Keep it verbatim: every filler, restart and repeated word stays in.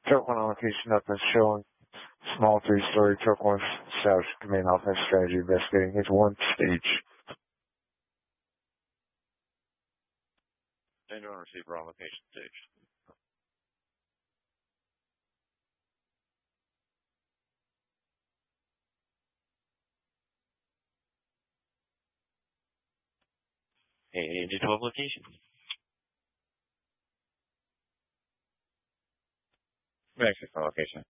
Truck one on location up is showing small three-story truck one established main offense strategy investigating its one stage. Change on receiver on location stage. A D twelve location. Mexico location.